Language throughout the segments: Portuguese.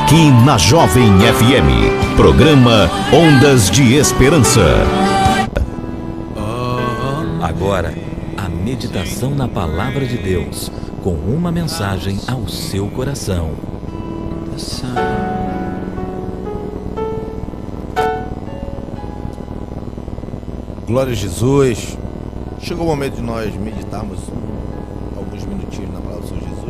aqui na Jovem FM, programa Ondas de Esperança. Agora, a meditação na Palavra de Deus, com uma mensagem ao seu coração. Glória a Jesus. Chegou o momento de nós meditarmos alguns minutinhos na palavra do Senhor Jesus.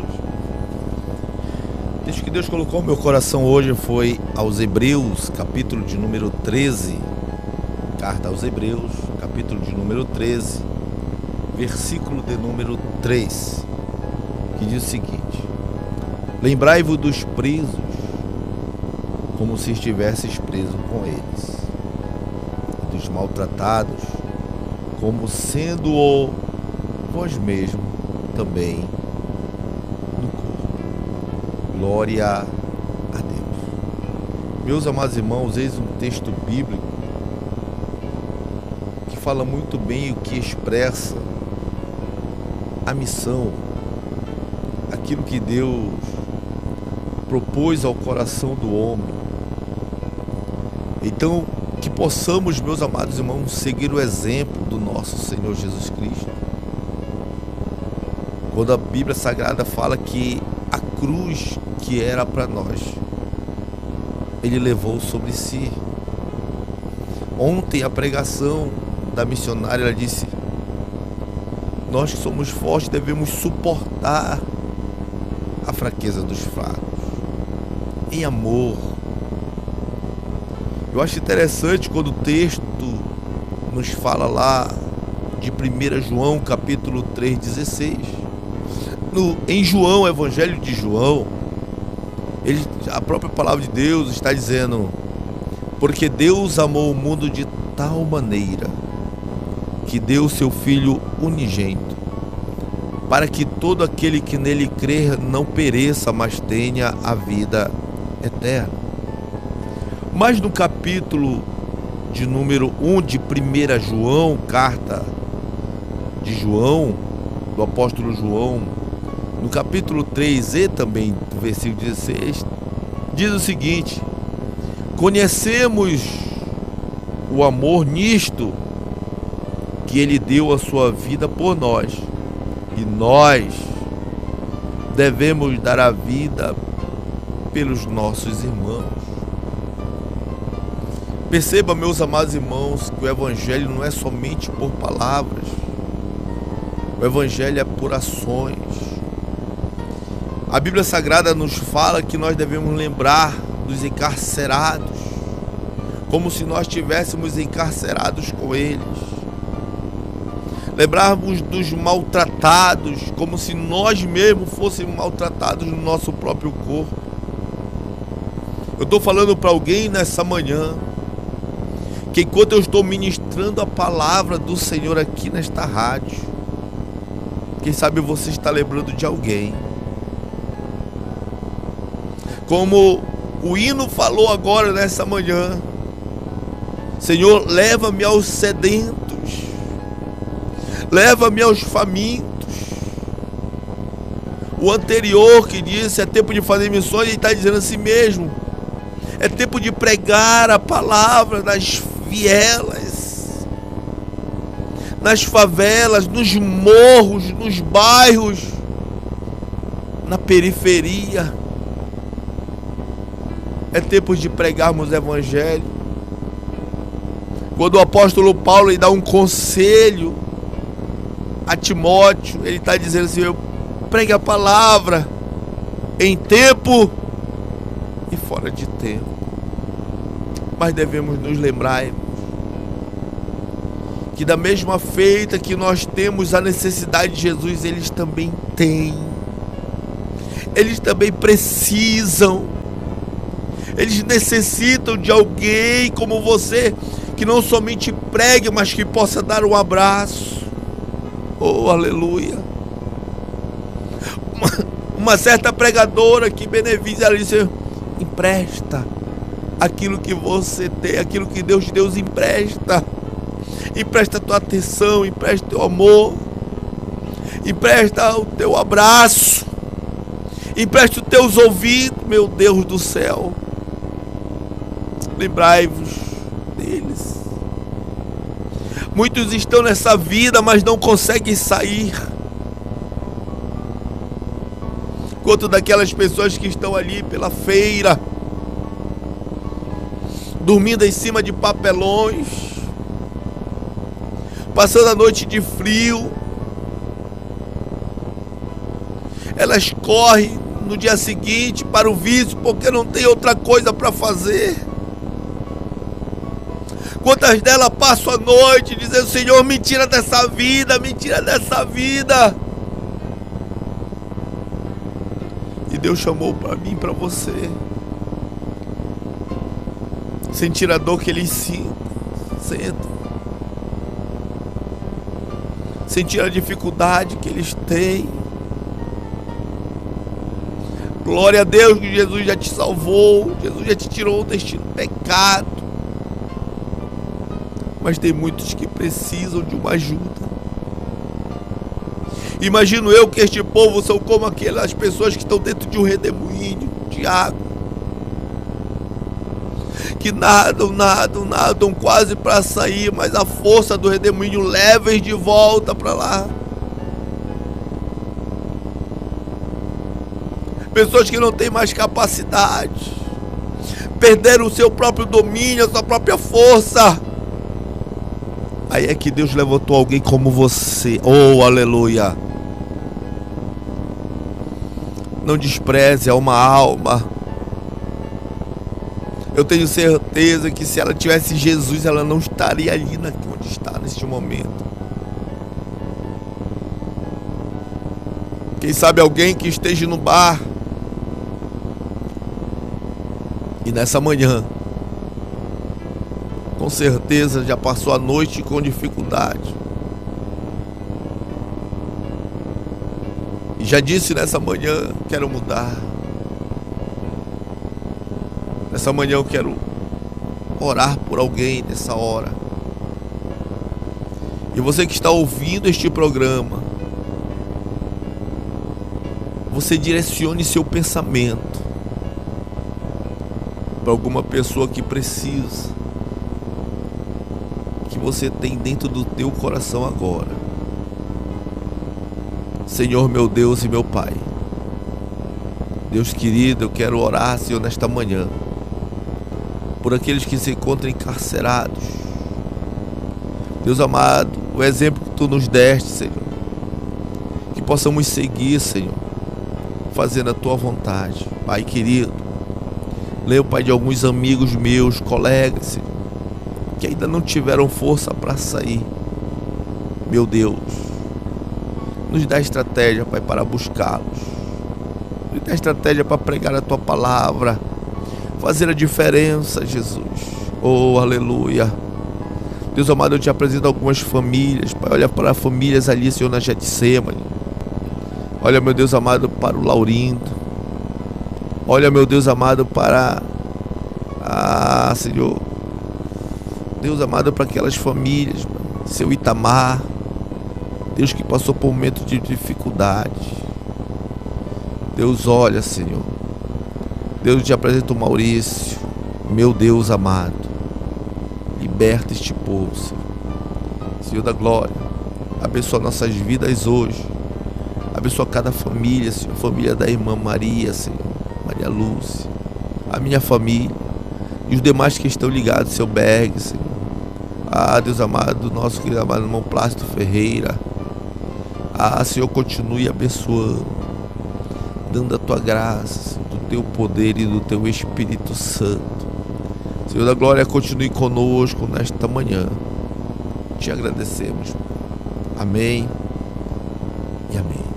O texto que Deus colocou no meu coração hoje foi aos Hebreus, capítulo de número 13. Carta aos Hebreus, capítulo de número 13, versículo de número 3, que diz o seguinte: lembrai-vos dos presos, como se estivesseis presos com eles, e dos maltratados, como sendo vós mesmos também no corpo. Glória a Deus. Meus amados irmãos, eis um texto bíblico que fala muito bem o que expressa a missão, aquilo que Deus propôs ao coração do homem. Então, que possamos, meus amados irmãos, seguir o exemplo do nosso Senhor Jesus Cristo. Quando a Bíblia Sagrada fala que a cruz que era para nós, Ele levou sobre si. Ontem a pregação da missionária, ela disse: nós que somos fortes devemos suportar a fraqueza dos fracos, em amor. Eu acho interessante quando o texto nos fala lá de 1 João, capítulo 3,16. Em João, Evangelho de João, a própria palavra de Deus está dizendo: porque Deus amou o mundo de tal maneira que deu o seu Filho unigênito, para que todo aquele que nele crer não pereça, mas tenha a vida eterna. Mas no capítulo de número 1 de 1 João, carta de João, do apóstolo João, no capítulo 3 e também do versículo 16, diz o seguinte: conhecemos o amor nisto, que Ele deu a sua vida por nós, e nós devemos dar a vida pelos nossos irmãos. Perceba, meus amados irmãos, que o Evangelho não é somente por palavras, o Evangelho é por ações. A Bíblia Sagrada nos fala que nós devemos lembrar dos encarcerados, como se nós estivéssemos encarcerados com eles. Lembrarmos dos maltratados, como se nós mesmos fôssemos maltratados no nosso próprio corpo. Eu estou falando para alguém nessa manhã, que enquanto eu estou ministrando a palavra do Senhor aqui nesta rádio, quem sabe você está lembrando de alguém. Como o hino falou agora nessa manhã: Senhor, leva-me aos sedentos, leva-me aos famintos. O anterior que disse: é tempo de fazer missões, ele está dizendo assim mesmo: é tempo de pregar a palavra nas vielas, nas favelas, nos morros, nos bairros, na periferia. É tempo de pregarmos o Evangelho. Quando o apóstolo Paulo ele dá um conselho a Timóteo, ele está dizendo assim: eu pregue a palavra em tempo e fora de tempo. Mas devemos nos lembrar que da mesma feita que nós temos a necessidade de Jesus, eles também têm. Eles também precisam. Eles necessitam de alguém como você, que não somente pregue, mas que possa dar um abraço. Oh, aleluia. Uma certa pregadora que Benevides, ela disse: empresta aquilo que você tem, aquilo que Deus te deu, empresta. Empresta a tua atenção, empresta o teu amor, empresta o teu abraço, Empreste os teus ouvidos, meu Deus do céu. Lembrai-vos deles. Muitos estão nessa vida, mas não conseguem sair. Quanto daquelas pessoas que estão ali pela feira, dormindo em cima de papelões, passando a noite de frio. Elas correm no dia seguinte para o vício porque não tem outra coisa para fazer. Quantas delas passam a noite dizendo: Senhor, me tira dessa vida, me tira dessa vida. E Deus chamou para mim, para você. Sentir a dor que eles sentem. Sentir a dificuldade que eles têm. Glória a Deus que Jesus já te salvou. Jesus já te tirou deste pecado. Mas tem muitos que precisam de uma ajuda. Imagino eu que este povo são como aquelas pessoas que estão dentro de um redemoinho de água, que nadam quase para sair, mas a força do redemoinho leva-os de volta para lá. Pessoas que não têm mais capacidade, perderam o seu próprio domínio, a sua própria força. Aí é que Deus levantou alguém como você. Oh, aleluia. Não despreze uma alma. Eu tenho certeza que se ela tivesse Jesus, ela não estaria ali onde está neste momento. Quem sabe alguém que esteja no bar e nessa manhã, com certeza já passou a noite com dificuldade. E já disse nessa manhã: quero mudar. Nessa manhã eu quero orar por alguém nessa hora. E você que está ouvindo este programa, você direcione seu pensamento para alguma pessoa que precisa, que você tem dentro do teu coração agora. Senhor, meu Deus e meu Pai, Deus querido, eu quero orar, Senhor, nesta manhã por aqueles que se encontram encarcerados. Deus amado, o exemplo que Tu nos deste, Senhor, que possamos seguir, Senhor, fazendo a Tua vontade. Pai querido, lembro, Pai, de alguns amigos meus, colegas, Senhor, que ainda não tiveram força para sair. Meu Deus, nos dá estratégia, Pai, para buscá-los. Nos dá estratégia para pregar a Tua palavra, fazer a diferença, Jesus. Oh, aleluia. Deus amado, eu te apresento algumas famílias, Pai. Olha para famílias ali, Senhor, na Getsemane. Olha, meu Deus amado, para o Laurindo. Olha, meu Deus amado, para Senhor, Deus amado, para aquelas famílias, seu Itamar, Deus, que passou por um momento de dificuldade. Deus, olha, Senhor, Deus, te apresenta o Maurício, meu Deus amado, liberta este povo, Senhor. Senhor da glória, abençoa nossas vidas hoje, abençoa cada família, Senhor, a família da irmã Maria, Senhor, Maria Lúcia, a minha família e os demais que estão ligados, seu Berg, Senhor. Deus amado, nosso querido amado irmão Plácido Ferreira. Senhor, continue abençoando, dando a Tua graça, do Teu poder e do Teu Espírito Santo. Senhor da glória, continue conosco nesta manhã. Te agradecemos. Amém e amém.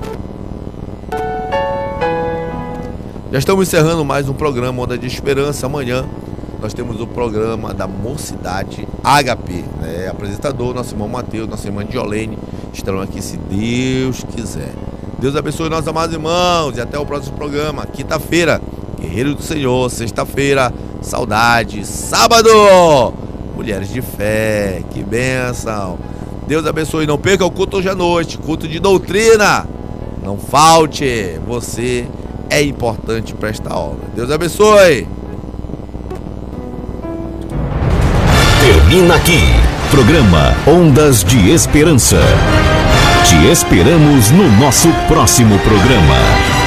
Já estamos encerrando mais um programa Onda de Esperança. Amanhã nós temos o programa da Mocidade HP, né? Apresentador, nosso irmão Mateus, nossa irmã Diolene estarão aqui se Deus quiser. Deus abençoe nossos amados irmãos e até o próximo programa. Quinta-feira, Guerreiro do Senhor. Sexta-feira, Saudade. Sábado, Mulheres de Fé. Que bênção. Deus abençoe. Não perca o culto hoje à noite, culto de doutrina. Não falte você é importante para esta obra. Deus abençoe. Termina aqui, programa Ondas de Esperança. Te esperamos no nosso próximo programa.